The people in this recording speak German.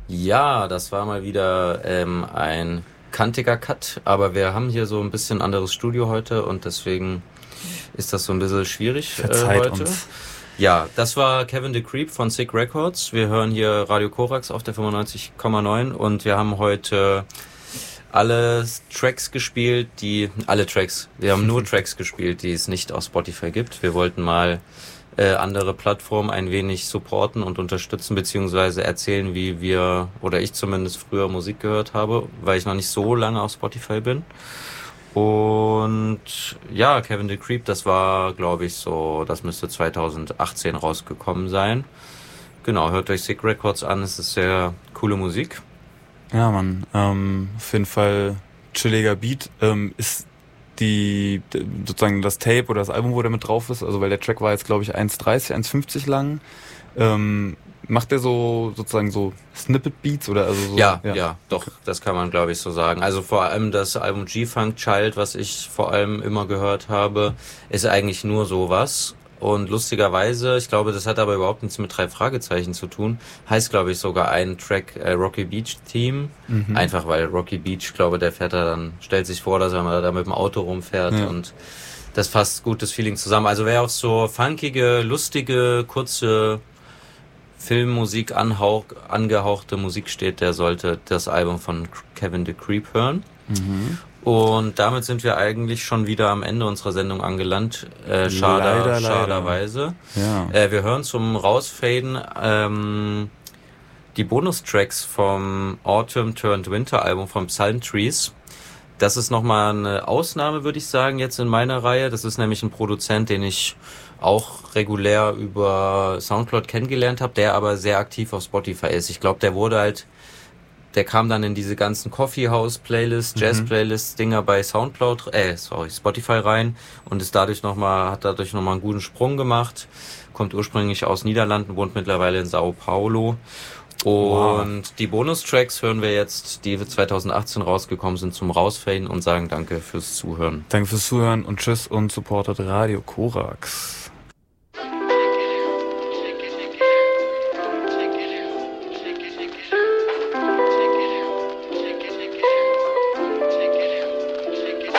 Ja, das war mal wieder ein kantiger Cut, aber wir haben hier so ein bisschen anderes Studio heute und deswegen ist das so ein bisschen schwierig Verzeiht heute. uns. Ja, das war Kevin the Creep von Sick Records. Wir hören hier Radio Korax auf der 95,9 und wir haben heute wir haben nur Tracks gespielt, die es nicht auf Spotify gibt. Wir wollten mal andere Plattformen ein wenig supporten und unterstützen, beziehungsweise erzählen, wie wir, oder ich zumindest früher Musik gehört habe, weil ich noch nicht so lange auf Spotify bin. Und ja, Kevin the Creep, das war, glaube ich, das müsste 2018 rausgekommen sein. Genau, hört euch Sick Records an, es ist sehr coole Musik. Ja, Mann, auf jeden Fall chilliger Beat. Ist sozusagen das Tape oder das Album, wo der mit drauf ist, also weil der Track war jetzt, glaube ich, 1,30, 1,50 lang. Macht der sozusagen so Snippet-Beats oder also so? Ja, doch, das kann man, glaube ich, so sagen. Also vor allem das Album G-Funk Child, was ich vor allem immer gehört habe, ist eigentlich nur sowas. Und lustigerweise, ich glaube, das hat aber überhaupt nichts mit 3 Fragezeichen zu tun, heißt, glaube ich, sogar ein Track Rocky Beach Theme. Einfach weil Rocky Beach, glaube, stellt sich vor, dass er mal da mit dem Auto rumfährt und das fasst gutes Feeling zusammen. Also wer auf so funkige, lustige, kurze Filmmusik angehauchte Musik steht, der sollte das Album von Kevin the Creep hören. Und damit sind wir eigentlich schon wieder am Ende unserer Sendung angelangt. Schaderweise. Ja. Wir hören zum Rausfaden die Bonustracks vom Autumn Turned Winter Album von Psalm Trees. Das ist nochmal eine Ausnahme, würde ich sagen, jetzt in meiner Reihe. Das ist nämlich ein Produzent, den ich auch regulär über Soundcloud kennengelernt habe, der aber sehr aktiv auf Spotify ist. Ich glaube, der kam dann in diese ganzen Coffee House Playlists, Jazz Playlists Dinger bei Spotify rein und hat dadurch nochmal einen guten Sprung gemacht. Kommt ursprünglich aus Niederlanden, wohnt mittlerweile in Sao Paulo. Und Die Bonustracks hören wir jetzt, die 2018 rausgekommen sind, zum Rausfaden und sagen danke fürs Zuhören. Danke fürs Zuhören und tschüss und supportet Radio Korax.